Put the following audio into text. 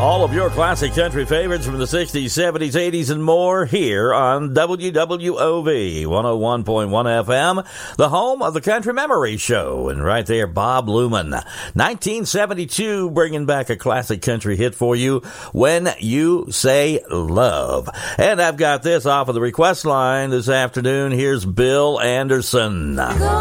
All of your classic country favorites from the 60s, 70s, 80s, and more here on WWOV 101.1 FM, the home of the Country Memory Show. And right there, Bob Luman, 1972, bringing back a classic country hit for you, When You Say Love. And I've got this off of the request line this afternoon. Here's Bill Anderson.